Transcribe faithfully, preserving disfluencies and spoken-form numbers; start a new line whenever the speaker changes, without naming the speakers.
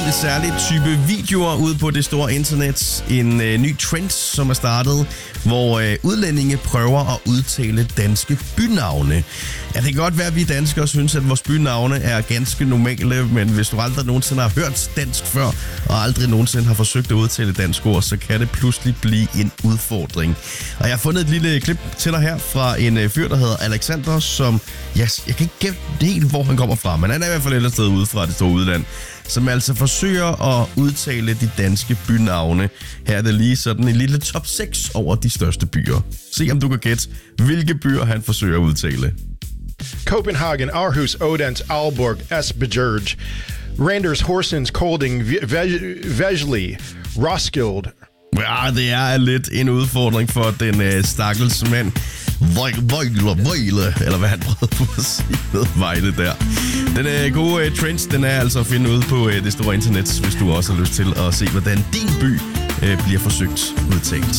helt særlig type videoer ude på det store internet. En øh, ny trend, som er startet, hvor øh, udlændinge prøver at udtale danske bynavne. Ja, det kan godt være, at vi danskere synes, at vores bynavne er ganske normale, men hvis du aldrig nogensinde har hørt dansk før, og aldrig nogensinde har forsøgt at udtale dansk ord, så kan det pludselig blive en udfordring. Og jeg har fundet et lille klip til dig her fra en øh, fyr, der hedder Alexander, som, yes, jeg kan ikke gætte helt, hvor han kommer fra, men han er i hvert fald et eller andet sted ude fra det store udland, som altså forsøger at udtale de danske bynavne. Her er det lige sådan en lille top seks over de største byer. Se om du kan gætte, hvilke byer han forsøger at udtale.
Copenhagen, Aarhus, Odense, Aalborg, Esbjerg, Randers, Horsens, Kolding, Vejle, Roskilde.
Ja, det er lidt en udfordring for den øh, stakkels mand. Vejle, Vejle, eller hvad han prøvede på at sige med Vejle der. Den øh, gode øh, trends, den er altså at finde ud på øh, det store internet, hvis du også har lyst til at se, hvordan din by øh, bliver forsøgt udtalt.